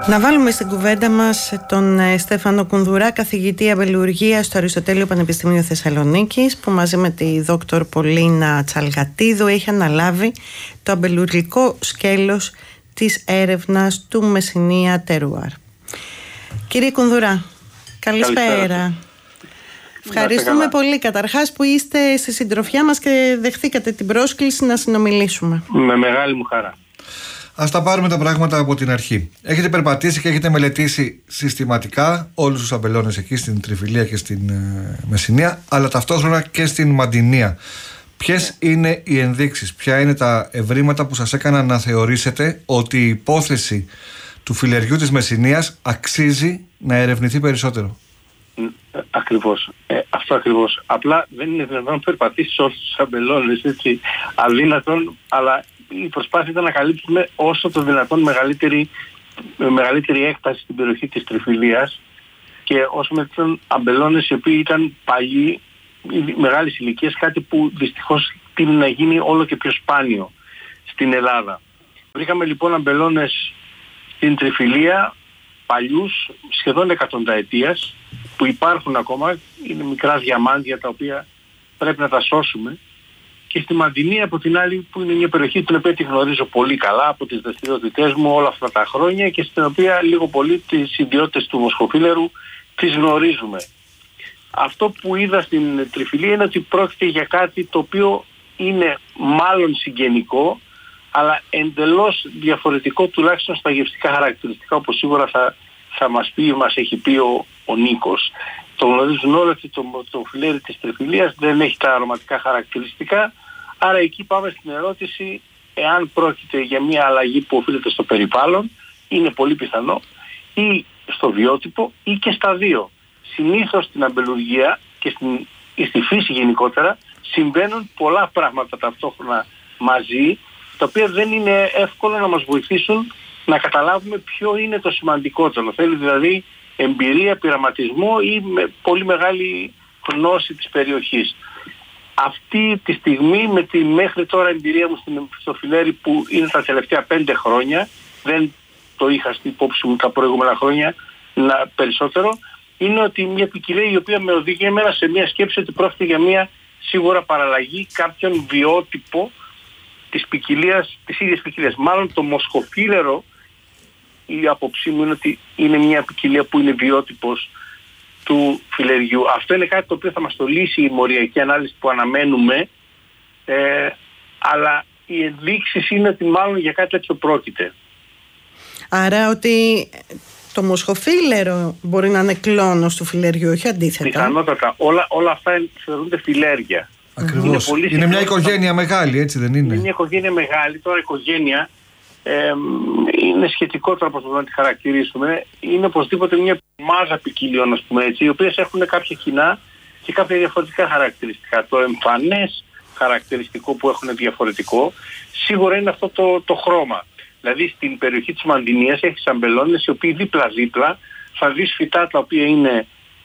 Να βάλουμε στην κουβέντα μας τον Στέφανο Κουνδουρά, καθηγητή αμπελουργίας στο Αριστοτέλειο Πανεπιστήμιο Θεσσαλονίκης, που μαζί με τη δόκτωρ Πολίνα Τσαλγατίδου έχει αναλάβει το αμπελουργικό σκέλος της έρευνας του Μεσσηνία Τερουάρ. Κύριε Κουνδουρά, καλησπέρα. Ευχαριστούμε πολύ καταρχάς που είστε στη συντροφιά μας και δεχθήκατε την πρόσκληση να συνομιλήσουμε. Με μεγάλη μου χαρά. Ας τα πάρουμε τα πράγματα από την αρχή. Έχετε περπατήσει και έχετε μελετήσει συστηματικά όλους τους αμπελώνες εκεί στην Τριφυλία και στην Μεσσηνία, αλλά ταυτόχρονα και στην Μαντινία. Ποιες είναι οι ενδείξεις, ποια είναι τα ευρήματα που σας έκαναν να θεωρήσετε ότι η υπόθεση του φιλεριού της Μεσσηνίας αξίζει να ερευνηθεί περισσότερο? Ακριβώς. Αυτό ακριβώς. Απλά δεν είναι δυνατόν να περπατήσεις όλους τους αμπελώνες, έτσι, αδύνατον, αλλά η προσπάθεια ήταν να καλύψουμε όσο το δυνατόν μεγαλύτερη έκταση στην περιοχή της Τριφυλίας και όσο με αμπελώνες οι οποίοι ήταν παλιοί, μεγάλης ηλικίας, κάτι που δυστυχώς τείνει να γίνει όλο και πιο σπάνιο στην Ελλάδα. Βρήκαμε λοιπόν αμπελώνες στην Τριφυλία, παλιούς, σχεδόν εκατονταετίας, που υπάρχουν ακόμα, είναι μικρά διαμάντια τα οποία πρέπει να τα σώσουμε. Και στη Μαντινία από την άλλη, που είναι μια περιοχή την οποία τη γνωρίζω πολύ καλά από τις δραστηριότητές μου όλα αυτά τα χρόνια και στην οποία λίγο πολύ τις ιδιότητες του μοσχοφύλερου τις γνωρίζουμε. Αυτό που είδα στην Τριφυλία είναι ότι πρόκειται για κάτι το οποίο είναι μάλλον συγγενικό, αλλά εντελώς διαφορετικό τουλάχιστον στα γευστικά χαρακτηριστικά, όπως σίγουρα μας έχει πει ο Νίκος. Το γνωρίζουν όλοι ότι το φιλέρι της Τριφυλίας δεν έχει τα αρωματικά χαρακτηριστικά, άρα εκεί πάμε στην ερώτηση εάν πρόκειται για μια αλλαγή που οφείλεται στο περιβάλλον, είναι πολύ πιθανό, ή στο βιότυπο ή και στα δύο. Συνήθως στην αμπελουργία και στη φύση γενικότερα συμβαίνουν πολλά πράγματα ταυτόχρονα μαζί, τα οποία δεν είναι εύκολο να μας βοηθήσουν να καταλάβουμε ποιο είναι το σημαντικότερο. Θέλει δηλαδή εμπειρία, πειραματισμό ή με πολύ μεγάλη γνώση της περιοχής. Αυτή τη στιγμή με τη μέχρι τώρα εμπειρία μου στο φιλέρι, που είναι τα τελευταία 5 χρόνια, δεν το είχα στην υπόψη μου τα προηγούμενα χρόνια περισσότερο, είναι ότι μια ποικιλία η οποία με οδηγεί εμένα σε μια σκέψη ότι πρόκειται για μια σίγουρα παραλλαγή κάποιον βιότυπο της ίδιας ποικιλίας. Μάλλον το μοσχοφύλερο, η άποψή μου είναι ότι είναι μια ποικιλία που είναι βιότυπος του φιλεριού. Αυτό είναι κάτι το οποίο θα μας το λύσει η μοριακή ανάλυση που αναμένουμε, αλλά οι ενδείξεις είναι ότι μάλλον για κάτι τέτοιο πρόκειται. Άρα ότι το μοσχοφύλερο μπορεί να είναι κλόνος του φιλεριού, όχι αντίθετα? Πιθανότατα. Όλα αυτά θεωρούνται φιλέρια. Ακριβώς. Είναι μια οικογένεια μεγάλη, έτσι δεν είναι? Είναι μια οικογένεια μεγάλη. Τώρα η οικογένεια είναι σχετικότερο από το να τη χαρακτηρίσουμε. Είναι οπωσδήποτε μια μάζα ποικιλιών, ας πούμε έτσι, οι οποίες έχουν κάποια κοινά και κάποια διαφορετικά χαρακτηριστικά. Το εμφανές χαρακτηριστικό που έχουν διαφορετικό σίγουρα είναι αυτό το χρώμα. Δηλαδή στην περιοχή της Μαντινίας έχεις αμπελώνες οι οποίοι δίπλα-δίπλα θα δεις φυτά τα οποία είναι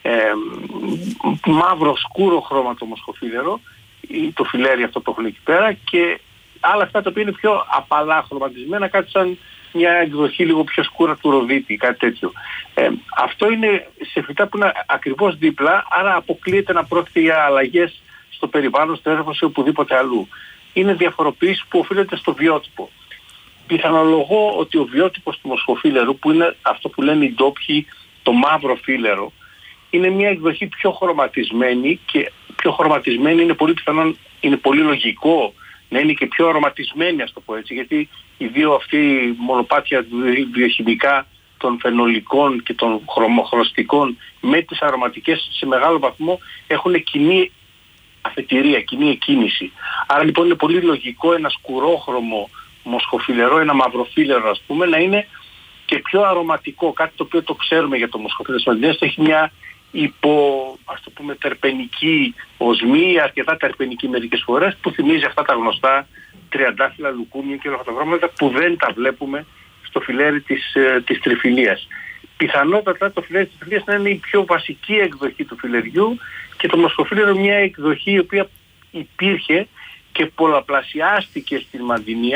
μαύρο σκούρο χρώμα το μοσχοφύλερο ή το φιλέρι αυτό που έχουν εκεί πέρα, και άλλα αυτά τα οποία είναι πιο απαλά χρωματισμένα, κάτι σαν μια εκδοχή λίγο πιο σκούρα του ροδίτη, κάτι τέτοιο. Αυτό είναι σε φυτά που είναι ακριβώς δίπλα, άρα αποκλείεται να πρόκειται για αλλαγές στο περιβάλλον, στο έδαφος ή οπουδήποτε αλλού. Είναι διαφοροποιήσεις που οφείλεται στο βιότυπο. Πιθανολογώ ότι ο βιότυπος του μοσχοφύλερου, που είναι αυτό που λένε οι ντόπιοι το μαύρο φύλερο, είναι μια εκδοχή πιο χρωματισμένη, και πιο χρωματισμένη είναι πολύ πιθανόν, είναι πολύ λογικό να είναι και πιο αρωματισμένη, ας το πω έτσι, γιατί οι δύο αυτοί μονοπάτια βιοχημικά των φαινολικών και των χρωστικών με τις αρωματικές σε μεγάλο βαθμό έχουν κοινή αφετηρία, κοινή εκκίνηση. Άρα λοιπόν είναι πολύ λογικό ένα σκουρόχρωμο μοσχοφύλερο, ένα μαυροφύλερο ας πούμε, να είναι και πιο αρωματικό, κάτι το οποίο το ξέρουμε για το μοσχοφύλερο της Μαντινίας. Έχει μια ας το πούμε τερπενική οσμή, αρκετά τερπενική μερικές φορές, που θυμίζει αυτά τα γνωστά τριαντάφυλλα, λουκούμια και όλα αυτά τα πράγματα που δεν τα βλέπουμε στο φιλέρι της Τριφυλίας. Πιθανότατα το φιλέρι της Τριφυλίας να είναι η πιο βασική εκδοχή του φιλεριού και το μοσχοφύλερο μια εκδοχή η οποία υπήρχε και πολλαπλασιάστηκε στην Μαντινία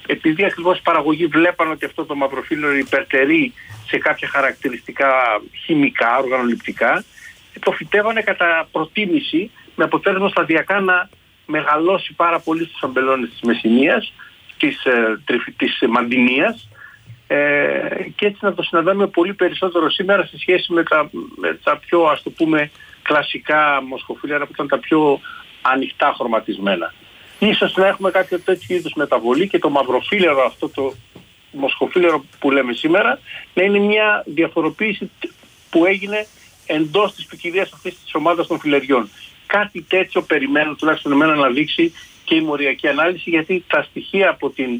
επειδή ακριβώς οι παραγωγοί βλέπαν ότι αυτό το μαυροφύλλωρο υπερτερεί σε κάποια χαρακτηριστικά χημικά, οργανοληπτικά, το φυτεύανε κατά προτίμηση, με αποτέλεσμα σταδιακά να μεγαλώσει πάρα πολύ στους αμπελώνες της Μεσσηνίας, της Μαντινίας, και έτσι να το συναντάμε πολύ περισσότερο σήμερα σε σχέση με τα πιο, ας το πούμε, κλασικά μοσχοφύλλωρα που ήταν τα πιο ανοιχτά χρωματισμένα. Ίσως να έχουμε κάποιο τέτοιο είδους μεταβολή και το μαυροφύλλωρο, αυτό το μοσχοφύλλωρο που λέμε σήμερα, να είναι μια διαφοροποίηση που έγινε εντός της ποικιλίας αυτής της ομάδας των φυλεριών. Κάτι τέτοιο περιμένω τουλάχιστον εμένα να δείξει και η μοριακή ανάλυση, γιατί τα στοιχεία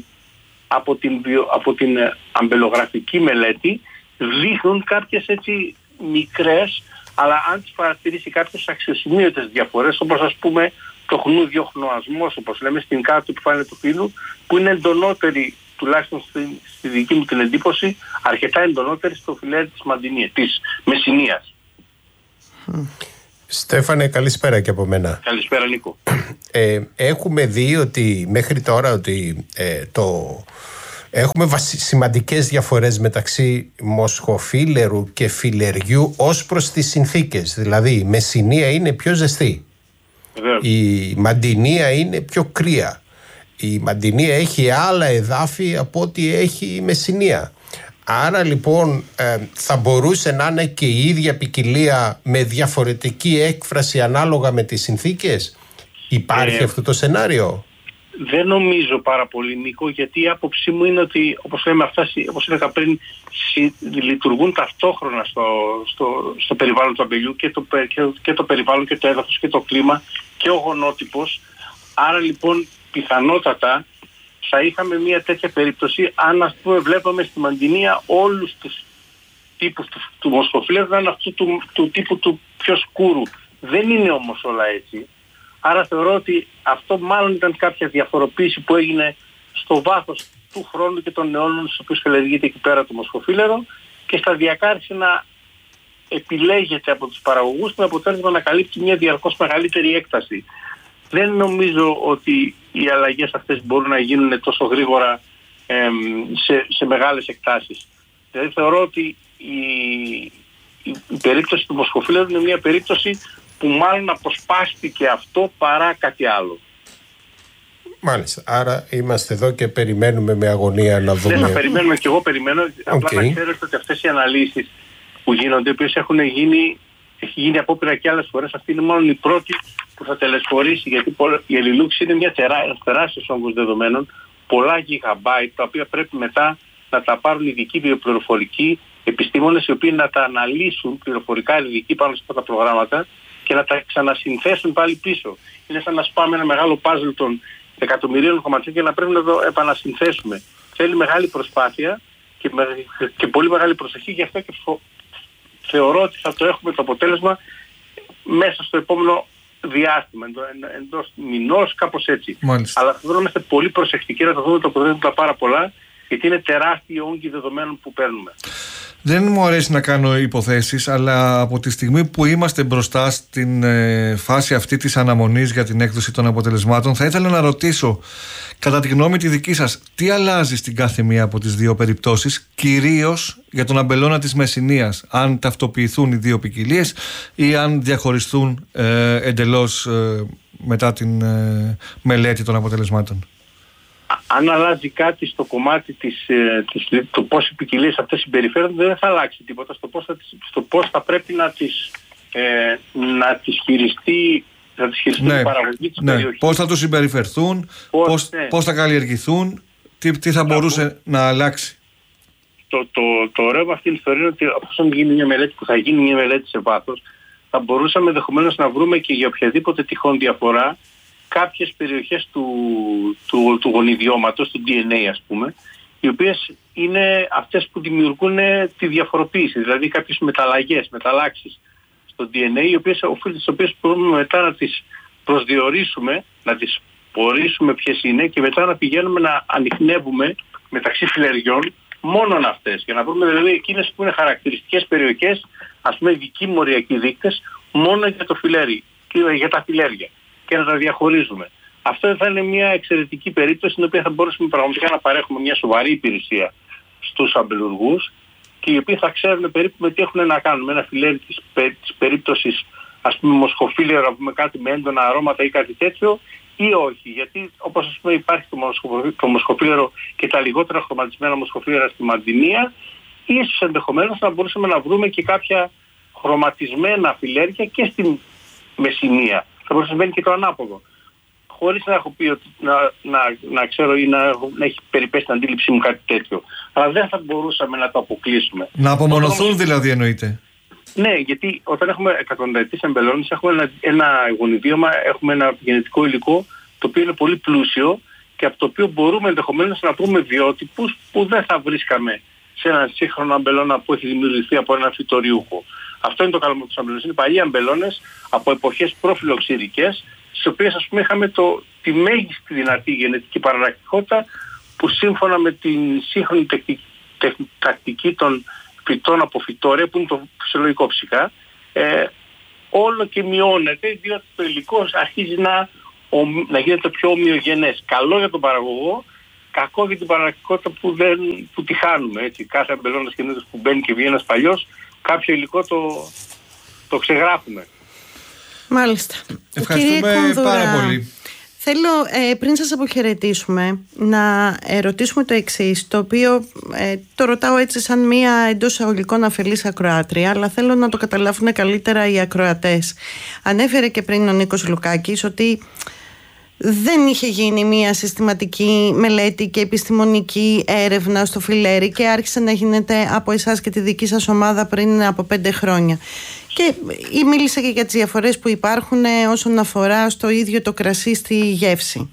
από την αμπελογραφική μελέτη δείχνουν κάποιες έτσι μικρές, αλλά αν τις παρατηρήσει κάποιες αξιοσημείωτες διαφορές, όπως ας πούμε το χνούδιοχνοασμός, όπως λέμε στην κάτω επιφάνεια του φύλλου, που είναι εντονότερη, τουλάχιστον στη δική μου την εντύπωση, αρκετά εντονότερη στο φυλέρι της Μαντινίας, της Μεσσηνίας. Στέφανε, καλησπέρα και από μένα. Καλησπέρα, Νίκο. Έχουμε δει ότι μέχρι τώρα ότι έχουμε σημαντικές διαφορές μεταξύ μοσχοφύλλερου και φυλεριού ως προς τις συνθήκες. Δηλαδή η Μεσσηνία είναι πιο ζεστή, η Μαντινία είναι πιο κρύα, η Μαντινία έχει άλλα εδάφη από ό,τι έχει η Μεσσηνία. Άρα λοιπόν θα μπορούσε να είναι και η ίδια ποικιλία με διαφορετική έκφραση ανάλογα με τις συνθήκες. Υπάρχει αυτό το σενάριο? Δεν νομίζω πάρα πολύ, Νίκο, γιατί η άποψή μου είναι ότι, όπως λέμε αυτά, όπως έλεγα πριν, λειτουργούν ταυτόχρονα στο περιβάλλον του αμπελιού και το περιβάλλον και το έδαφος και το κλίμα και ο γονότυπος. Άρα λοιπόν πιθανότατα θα είχαμε μια τέτοια περίπτωση αν, ας πούμε, βλέπαμε στη Μαντινία όλους τους τύπους του μοσχοφύλλερου να είναι αυτού του τύπου του πιο σκούρου. Δεν είναι όμως όλα έτσι. Άρα θεωρώ ότι αυτό μάλλον ήταν κάποια διαφοροποίηση που έγινε στο βάθος του χρόνου και των αιώνων στους οποίους καλλιεργείται εκεί πέρα το μοσχοφύλλερο και σταδιακά άρχισε να επιλέγεται από τους παραγωγούς με αποτέλεσμα να καλύπτει μια διαρκώς μεγαλύτερη έκταση. Δεν νομίζω ότι οι αλλαγές αυτές μπορούν να γίνουν τόσο γρήγορα σε μεγάλες εκτάσεις. Δηλαδή θεωρώ ότι η περίπτωση του μοσχοφύλλερου είναι μια περίπτωση που μάλλον αποσπάστηκε αυτό παρά κάτι άλλο. Μάλιστα. Άρα είμαστε εδώ και περιμένουμε με αγωνία να δούμε. Δεν θα περιμένουμε, και εγώ περιμένω. Απλά να ξέρετε ότι αυτές οι αναλύσεις που γίνονται, οι οποίες έχει γίνει απόπειρα και άλλες φορές, αυτή είναι μόνο η πρώτη που θα τελεσφορήσει, γιατί η Ελληνούξη είναι μια τεράστιος όγκος δεδομένων, πολλά γιγαμπάιτ, τα οποία πρέπει μετά να τα πάρουν ειδικοί βιοπληροφορικοί επιστήμονες, οι οποίοι να τα αναλύσουν πληροφορικά ειδικοί πάνω σε αυτά τα προγράμματα και να τα ξανασυνθέσουν πάλι πίσω. Είναι σαν να σπάμε ένα μεγάλο πάζλ των εκατομμυρίων κομματιών και να πρέπει να το επανασυνθέσουμε. Θέλει μεγάλη προσπάθεια και πολύ μεγάλη προσοχή, γι' αυτό και θεωρώ ότι θα το έχουμε το αποτέλεσμα μέσα στο επόμενο διάστημα, εντός μηνός, κάπως έτσι. Μάλιστα. Αλλά θα είμαστε πολύ προσεκτικοί να το δούμε το αποτέλεσμα πάρα πολλά, γιατί είναι τεράστιοι όγκοι δεδομένων που παίρνουμε. Δεν μου αρέσει να κάνω υποθέσεις, αλλά από τη στιγμή που είμαστε μπροστά στην φάση αυτή της αναμονής για την έκδοση των αποτελεσμάτων, θα ήθελα να ρωτήσω, κατά τη γνώμη τη δική σας, τι αλλάζει στην κάθε μία από τις δύο περιπτώσεις, κυρίως για τον αμπελώνα της Μεσσηνίας, αν ταυτοποιηθούν οι δύο ποικιλίες ή αν διαχωριστούν εντελώς μετά την μελέτη των αποτελεσμάτων? Αν αλλάζει κάτι στο κομμάτι το πώς οι ποικιλίες αυτές συμπεριφέρονται, δεν θα αλλάξει τίποτα στο πώς θα πρέπει να τις χειριστεί η παραγωγή της περιοχής. Πώς θα τους συμπεριφερθούν, πώς θα καλλιεργηθούν, τι θα μπορούσε να αλλάξει. Το ωραίο με αυτήν την ιστορία είναι ότι αφού γίνει μια μελέτη που θα γίνει μια μελέτη σε βάθος, θα μπορούσαμε ενδεχομένως να βρούμε και για οποιαδήποτε τυχόν διαφορά κάποιες περιοχές του γονιδιώματος, του DNA ας πούμε, οι οποίες είναι αυτές που δημιουργούν τη διαφοροποίηση, δηλαδή κάποιες μεταλλάξεις στο DNA, τις οποίες μπορούμε μετά να τις προσδιορίσουμε, να τις πορίσουμε ποιες είναι και μετά να πηγαίνουμε να ανιχνεύουμε μεταξύ φυλεριών μόνον αυτές, για να βρούμε δηλαδή εκείνες που είναι χαρακτηριστικές περιοχές, ας πούμε ειδικοί μοριακοί δείκτες, μόνο για το φυλέρι, για τα φυλέρια, και να τα διαχωρίζουμε. Αυτό θα είναι μια εξαιρετική περίπτωση στην οποία θα μπορούσαμε πραγματικά να παρέχουμε μια σοβαρή υπηρεσία στους αμπελουργούς και οι οποίοι θα ξέρουν περίπου με τι έχουν να κάνουν. Με ένα φιλέρι της περίπτωσης, ας πούμε, μοσχοφίλερο, να πούμε κάτι με έντονα αρώματα ή κάτι τέτοιο, ή όχι. Γιατί όπως ας πούμε υπάρχει το μοσχοφίλερο και τα λιγότερα χρωματισμένα μοσχοφίλερα στη Μαντινία, ίσως ενδεχομένως να μπορούσαμε να βρούμε και κάποια χρωματισμένα φιλέρια και στην Μεσσηνία. Θα μπορούσε να συμβαίνει και το ανάποδο. Χωρίς να έχω πει να ξέρω ή να έχει περιπέσει την αντίληψή μου κάτι τέτοιο. Αλλά δεν θα μπορούσαμε να το αποκλείσουμε. Να απομονωθούν δηλαδή εννοείται. Ναι, γιατί όταν έχουμε εκατονταετής αμπελώνες έχουμε ένα γονιδίωμα, έχουμε ένα γενετικό υλικό το οποίο είναι πολύ πλούσιο και από το οποίο μπορούμε ενδεχομένως να βρούμε βιότυπους που δεν θα βρίσκαμε σε έναν σύγχρονο αμπελώνα που έχει δημιουργηθεί από έναν φυτοριούχο. Αυτό είναι το καλό με τους αμπελώνες. Είναι παλιοί αμπελώνες από εποχές προφυλοξηρικές, στις οποίες ας πούμε είχαμε τη μέγιστη δυνατή γενετική παραλλακτικότητα που σύμφωνα με την σύγχρονη τακτική των φυτών από φυτόρια, που είναι το φυσιολογικό φυσικά, όλο και μειώνεται, διότι το υλικό αρχίζει να γίνεται πιο ομοιογενές. Καλό για τον παραγωγό, κακό για την παραλλακτικότητα που τη χάνουμε. Έτσι. Κάθε αμπελώνας καινούργιος που μπαίνει και βγαίνει ένας παλιός, κάποιο υλικό το ξεγράφουμε. Μάλιστα. Ευχαριστούμε πάρα πολύ. Θέλω πριν σας αποχαιρετήσουμε να ρωτήσουμε το εξής, το οποίο το ρωτάω έτσι σαν μία εντός εισαγωγικών αφελής ακροάτρια, αλλά θέλω να το καταλάβουν καλύτερα οι ακροατές. Ανέφερε και πριν ο Νίκος Λουκάκης ότι δεν είχε γίνει μία συστηματική μελέτη και επιστημονική έρευνα στο φιλέρι και άρχισε να γίνεται από εσάς και τη δική σας ομάδα πριν από 5 χρόνια. Και μίλησε και για τις διαφορές που υπάρχουν όσον αφορά στο ίδιο το κρασί στη γεύση.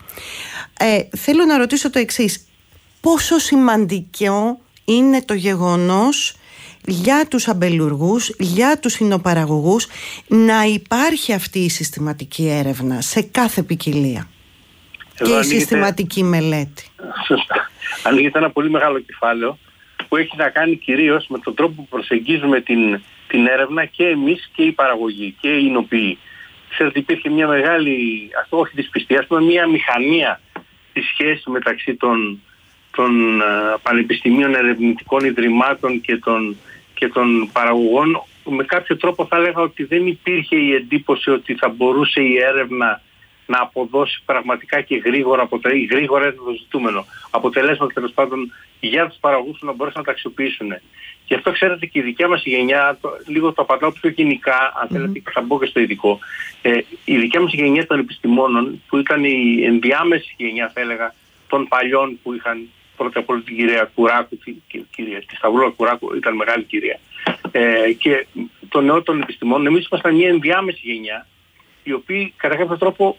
Θέλω να ρωτήσω το εξής. Πόσο σημαντικό είναι το γεγονός για τους αμπελουργούς, για τους υνοπαραγωγούς να υπάρχει αυτή η συστηματική έρευνα σε κάθε ποικιλία και η συστηματική μελέτη? Σωστά. Ανοίγεται ένα πολύ μεγάλο κεφάλαιο που έχει να κάνει κυρίως με τον τρόπο που προσεγγίζουμε την έρευνα και εμείς και η παραγωγή και οι υνοποιοί. Ξέρετε, υπήρχε μια μεγάλη, αυτό όχι δυσπιστία, ας πούμε, μια μηχανία στη σχέση μεταξύ των πανεπιστημίων ερευνητικών ιδρυμάτων και των παραγωγών. Με κάποιο τρόπο θα έλεγα ότι δεν υπήρχε η εντύπωση ότι θα μπορούσε η έρευνα να αποδώσει πραγματικά και γρήγορα είναι το ζητούμενο. Αποτελέσματα τέλος πάντων για τους παραγωγούς να μπορέσουν να τα αξιοποιήσουν. Γι' αυτό ξέρετε και η δικιά μας γενιά, λίγο το απαντάω πιο γενικά, αν θέλετε και θα μπω και στο ειδικό, η δικιά μας γενιά των επιστημόνων, που ήταν η ενδιάμεση γενιά θα έλεγα των παλιών που είχαν πρώτα απ' όλα την κυρία Κουράκου, τη Σταυρούλα Κουράκου ήταν μεγάλη κυρία, και των νεότερων επιστημόνων, εμείς ήμασταν μια ενδιάμεση γενιά, οι οποίοι κατά κάποιο τρόπο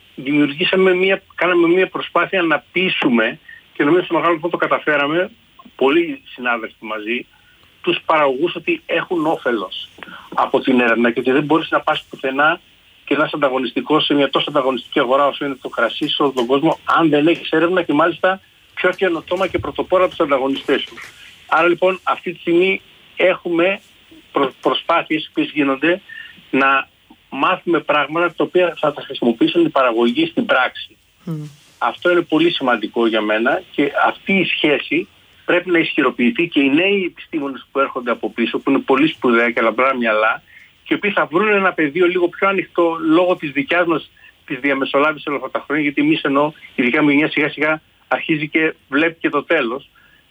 κάναμε μια προσπάθεια να πείσουμε, και νομίζω στο μεγάλο βαθμό το καταφέραμε, πολλοί συνάδελφοι μαζί, τους παραγωγούς ότι έχουν όφελος από την έρευνα και ότι δεν μπορείς να πας πουθενά και να είσαι ανταγωνιστικός σε μια τόσο ανταγωνιστική αγορά όσο είναι το κρασί σε όλο τον κόσμο, αν δεν έχεις έρευνα και μάλιστα πιο καινοτόμα και πρωτοπόρα από τους ανταγωνιστές σου. Άρα λοιπόν αυτή τη στιγμή έχουμε προσπάθειες που γίνονται να μάθουμε πράγματα τα οποία θα τα χρησιμοποιήσουν οι παραγωγοί στην πράξη. Αυτό είναι πολύ σημαντικό για μένα και αυτή η σχέση πρέπει να ισχυροποιηθεί και οι νέοι επιστήμονες που έρχονται από πίσω, που είναι πολύ σπουδαία και λαμπρά μυαλά, και οι οποίοι θα βρουν ένα πεδίο λίγο πιο ανοιχτό λόγω της δικιάς μας της διαμεσολάβησης όλα αυτά τα χρόνια, γιατί εμείς ενώ η δικιά μου γενιά σιγά σιγά αρχίζει και βλέπει και το τέλος.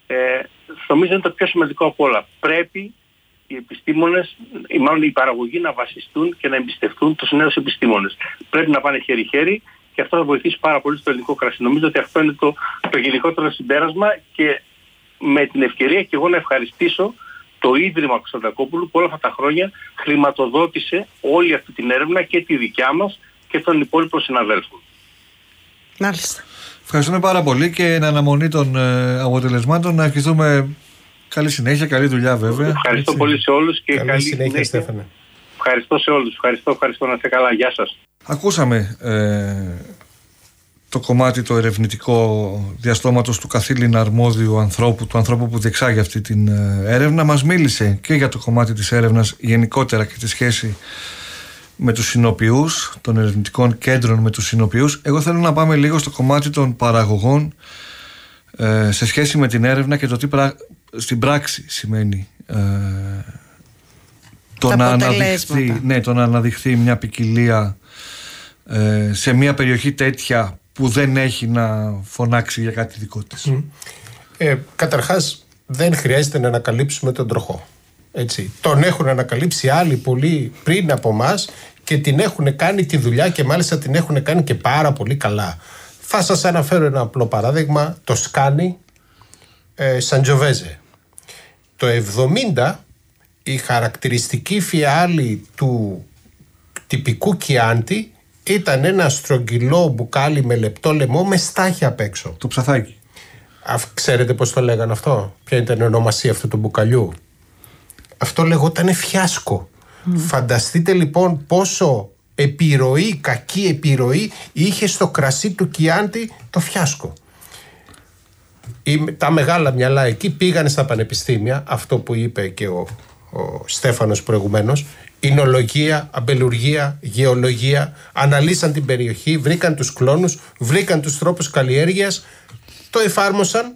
Νομίζω είναι το πιο σημαντικό από όλα. Πρέπει οι επιστήμονες, ή μάλλον οι παραγωγοί, να βασιστούν και να εμπιστευτούν τους νέους επιστήμονες. Πρέπει να πάνε χέρι-χέρι και αυτό θα βοηθήσει πάρα πολύ στο ελληνικό κρασί. Νομίζω ότι αυτό είναι το γενικότερο συμπέρασμα και με την ευκαιρία και εγώ να ευχαριστήσω το Ίδρυμα Κωνσταντακόπουλου που όλα αυτά τα χρόνια χρηματοδότησε όλη αυτή την έρευνα και τη δικιά μας και των υπόλοιπων συναδέλφων. Μάλιστα. Ευχαριστούμε πάρα πολύ και εν αναμονή των αποτελεσμάτων να ευχηθούμε καλή συνέχεια, καλή δουλειά βέβαια. Ευχαριστώ πολύ σε όλους και καλή συνέχεια, Στέφανε. Ευχαριστώ σε όλους. Ευχαριστώ να είστε καλά. Γεια σας. Ακούσαμε το κομμάτι το ερευνητικό διαστόματος του καθήλυνα αρμόδιου ανθρώπου, του ανθρώπου που διεξάγει αυτή την έρευνα. Μας μίλησε και για το κομμάτι της έρευνας γενικότερα και τη σχέση με τους συνοποιούς, των ερευνητικών κέντρων με τους συνοποιούς. Εγώ θέλω να πάμε λίγο στο κομμάτι των παραγωγών σε σχέση με την έρευνα και το τι στην πράξη σημαίνει το να αναδειχθεί μια ποικιλία σε μια περιοχή τέτοια που δεν έχει να φωνάξει για κάτι δικό της. Καταρχάς δεν χρειάζεται να ανακαλύψουμε τον τροχό. Έτσι. Τον έχουν ανακαλύψει άλλοι πολύ πριν από μας και την έχουν κάνει τη δουλειά και μάλιστα την έχουν κάνει και πάρα πολύ καλά. Θα σας αναφέρω ένα απλό παράδειγμα, το σκάνι Σαντζοβέζε. Το 70 η χαρακτηριστική φιάλη του τυπικού Κιάντι ήταν ένα στρογγυλό μπουκάλι με λεπτό λαιμό με στάχια απ' έξω. Το ψαθάκι. Ξέρετε πώς το λέγανε αυτό? Ποια ήταν η ονομασία αυτού του μπουκαλιού? Αυτό λεγότανε φιάσκο. Φανταστείτε λοιπόν πόσο επιρροή, κακή επιρροή είχε στο κρασί του Κιάντι το φιάσκο. Τα μεγάλα μυαλά εκεί πήγανε στα πανεπιστήμια, αυτό που είπε και ο Στέφανος προηγουμένως, εινολογία, αμπελουργία, γεωλογία, αναλύσαν την περιοχή, βρήκαν τους κλόνους, βρήκαν τους τρόπους καλλιέργειας, το εφάρμοσαν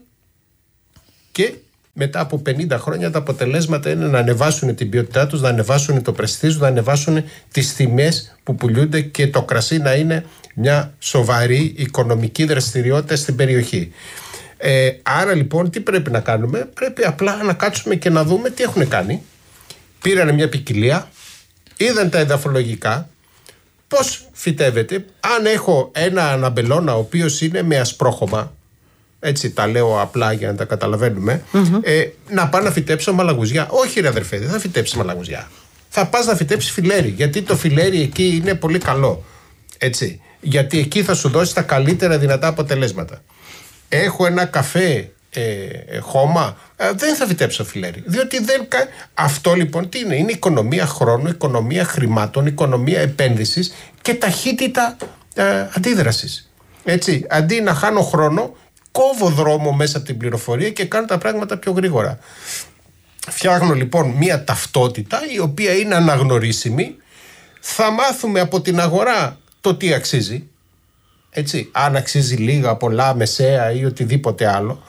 και μετά από 50 χρόνια τα αποτελέσματα είναι να ανεβάσουν την ποιότητά τους, να ανεβάσουν το πρεστίζ, να ανεβάσουν τις τιμές που πουλούνται και το κρασί να είναι μια σοβαρή οικονομική δραστηριότητα στην περιοχή. Άρα λοιπόν τι πρέπει να κάνουμε? Πρέπει απλά να κάτσουμε και να δούμε τι έχουν κάνει. Πήρανε μια ποικιλία, είδαν τα εδαφολογικά, πώς φυτεύεται. Αν έχω ένα αναμπελώνα ο οποίος είναι με ασπρόχωμα, έτσι τα λέω απλά για να τα καταλαβαίνουμε, να πάω να φυτέψω μαλαγουζιά. Όχι ρε αδερφέ, δεν θα φυτέψεις μαλαγουζιά. Θα πας να φυτέψεις φιλέρι, γιατί το φιλέρι εκεί είναι πολύ καλό. Έτσι, γιατί εκεί θα σου δώσει τα καλύτερα δυνατά αποτελέσματα. Έχω ένα καφέ χώμα, δεν θα φυτέψω φιλέρι. Διότι αυτό λοιπόν τι είναι? Είναι οικονομία χρόνου, οικονομία χρημάτων, οικονομία επένδυσης και ταχύτητα αντίδρασης. Έτσι, αντί να χάνω χρόνο, κόβω δρόμο μέσα από την πληροφορία και κάνω τα πράγματα πιο γρήγορα. Φτιάχνω λοιπόν μία ταυτότητα η οποία είναι αναγνωρίσιμη. Θα μάθουμε από την αγορά το τι αξίζει. Έτσι, αν αξίζει λίγα, πολλά, μεσαία ή οτιδήποτε άλλο,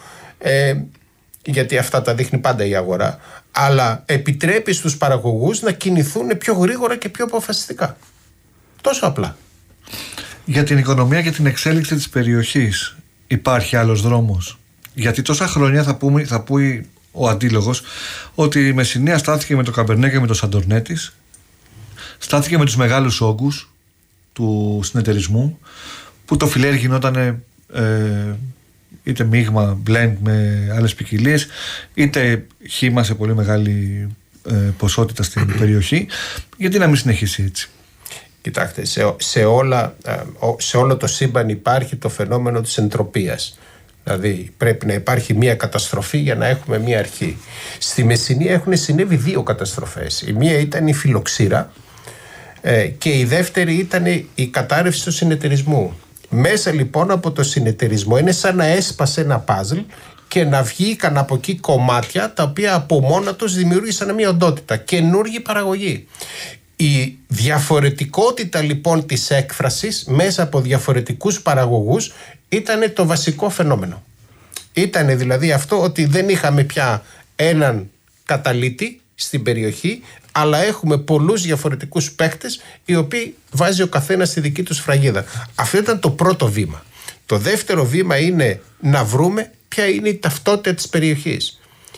γιατί αυτά τα δείχνει πάντα η αγορά, αλλά επιτρέπει στους παραγωγούς να κινηθούν πιο γρήγορα και πιο αποφασιστικά. Τόσο απλά. Για την οικονομία και την εξέλιξη της περιοχής υπάρχει άλλος δρόμος? Γιατί τόσα χρόνια θα πει ο αντίλογος ότι η Μεσσηνία στάθηκε με το Καμπερνέ και με το Σαντορνέ της, στάθηκε με τους μεγάλους όγκους του συνεταιρισμού, που το φιλέρι γινόταν είτε μείγμα, blend με άλλες ποικιλίες, είτε χύμα σε πολύ μεγάλη ποσότητα στην περιοχή. Γιατί να μην συνεχίσει έτσι? Κοιτάξτε, σε όλο το σύμπαν υπάρχει το φαινόμενο της εντροπίας. Δηλαδή πρέπει να υπάρχει μία καταστροφή για να έχουμε μία αρχή. Στη Μεσσηνία έχουν συνέβη δύο καταστροφές. Η μία ήταν η φιλοξήρα και η δεύτερη ήταν η κατάρρευση του συνεταιρισμού. Μέσα λοιπόν από το συνεταιρισμό είναι σαν να έσπασε ένα παζλ και να βγήκαν από εκεί κομμάτια τα οποία από μόνα τους δημιούργησαν μια οντότητα, καινούργια παραγωγή. Η διαφορετικότητα λοιπόν της έκφρασης μέσα από διαφορετικούς παραγωγούς ήταν το βασικό φαινόμενο. Ήταν δηλαδή αυτό ότι δεν είχαμε πια έναν καταλύτη στην περιοχή, αλλά έχουμε πολλούς διαφορετικούς παίκτες οι οποίοι βάζει ο καθένας στη δική του σφραγίδα. Αυτό ήταν το πρώτο βήμα. Το δεύτερο βήμα είναι να βρούμε ποια είναι η ταυτότητα της περιοχής.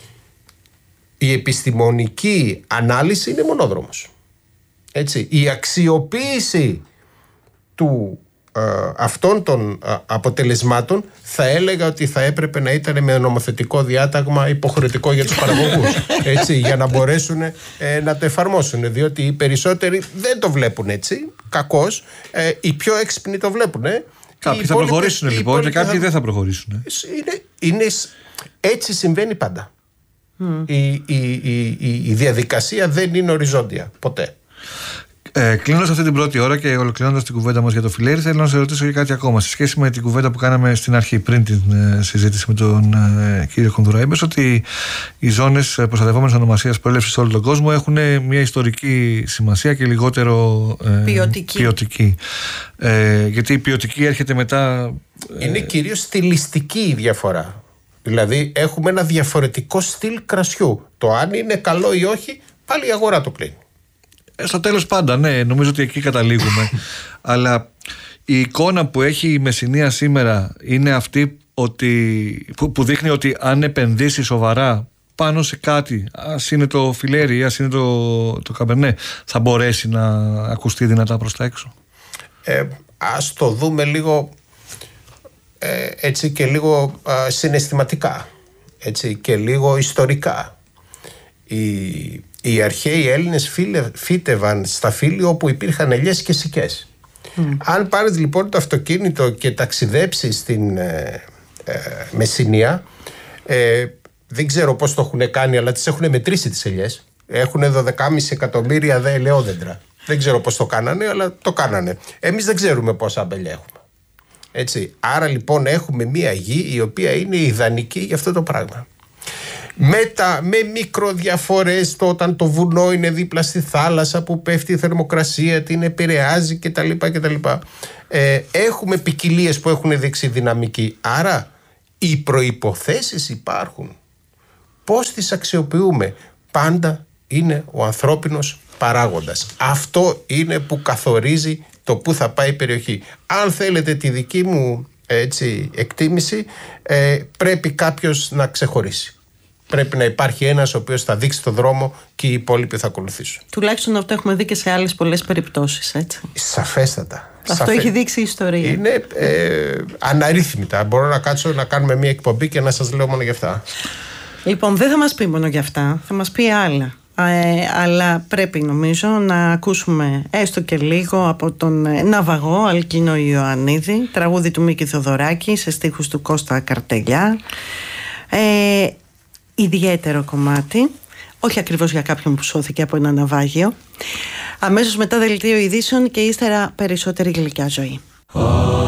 Η επιστημονική ανάλυση είναι μονόδρομος. Έτσι, η αξιοποίηση αυτών των αποτελεσμάτων θα έλεγα ότι θα έπρεπε να ήταν με νομοθετικό διάταγμα υποχρεωτικό για τους παραγωγούς, έτσι, για να μπορέσουν να το εφαρμόσουν, διότι οι περισσότεροι δεν το βλέπουν έτσι, κακώς, οι πιο έξυπνοι το βλέπουν. Κάποιοι θα προχωρήσουν λοιπόν και κάποιοι δεν θα προχωρήσουν. Έτσι συμβαίνει πάντα. Η διαδικασία δεν είναι οριζόντια ποτέ. Κλείνοντας αυτή την πρώτη ώρα και ολοκληρώνοντας την κουβέντα μας για το φιλέρι, θέλω να σε ρωτήσω για κάτι ακόμα. Σε σχέση με την κουβέντα που κάναμε στην αρχή, πριν την συζήτηση με τον κύριο Κονδουρά, είπες ότι οι ζώνες προστατευόμενης ονομασίας προέλευσης σε όλο τον κόσμο έχουν μια ιστορική σημασία και λιγότερο ποιοτική. Γιατί η ποιοτική έρχεται μετά. Είναι κυρίως στιλιστική η διαφορά. Δηλαδή, έχουμε ένα διαφορετικό στυλ κρασιού. Το αν είναι καλό ή όχι, πάλι η αγορά το κλείνει. Στο τέλος πάντα, ναι, νομίζω ότι εκεί καταλήγουμε. Αλλά η εικόνα που έχει η Μεσσηνία σήμερα είναι αυτή που δείχνει ότι αν επενδύσει σοβαρά πάνω σε κάτι, ας είναι το φιλέρι ή ας είναι το καμπερνέ, θα μπορέσει να ακουστεί δυνατά προς τα έξω. Ας το δούμε λίγο έτσι και λίγο συναισθηματικά, έτσι και λίγο ιστορικά. Οι αρχαίοι Έλληνες φύτευαν στα φύλλη όπου υπήρχαν ελιές και σικές. Αν πάρεις λοιπόν το αυτοκίνητο και ταξιδέψεις στην Μεσσηνία, δεν ξέρω πώς το έχουν κάνει, αλλά τις έχουν μετρήσει τις ελιές. Έχουν 12,5 εκατομμύρια δε ελαιόδεντρα. Δεν ξέρω πώς το κάνανε, αλλά το κάνανε. Εμείς δεν ξέρουμε πόσα αμπέλια έχουμε. Έτσι. Άρα λοιπόν έχουμε μία γη η οποία είναι ιδανική για αυτό το πράγμα. Με μικροδιαφορές, όταν το βουνό είναι δίπλα στη θάλασσα που πέφτει η θερμοκρασία, την επηρεάζει κτλ. Έχουμε ποικιλίες που έχουν δείξει δυναμική. Άρα οι προϋποθέσεις υπάρχουν. Πώς τις αξιοποιούμε? Πάντα είναι ο ανθρώπινος παράγοντας. Αυτό είναι που καθορίζει το που θα πάει η περιοχή. Αν θέλετε τη δική μου εκτίμηση, πρέπει κάποιος να ξεχωρίσει. Πρέπει να υπάρχει ένας ο οποίος θα δείξει το δρόμο και οι υπόλοιποι θα ακολουθήσουν. Τουλάχιστον αυτό έχουμε δει και σε άλλες πολλές περιπτώσεις, έτσι. Σαφέστατα. Αυτό έχει δείξει η ιστορία. Είναι αναρρύθμιτα. Μπορώ να κάτσω να κάνουμε μια εκπομπή και να σας λέω μόνο γι' αυτά. Λοιπόν, δεν θα μας πει μόνο γι' αυτά, θα μας πει άλλα. Αλλά πρέπει νομίζω να ακούσουμε έστω και λίγο από τον ναυαγό Αλκίνο Ιωαννίδη, τραγούδι του Μίκη Θοδωράκη σε στίχους του Κώστα Καρτελιά. Ιδιαίτερο κομμάτι, όχι ακριβώς για κάποιον που σώθηκε από ένα ναυάγιο. Αμέσως μετά δελτίο ειδήσεων και ύστερα περισσότερη γλυκιά ζωή.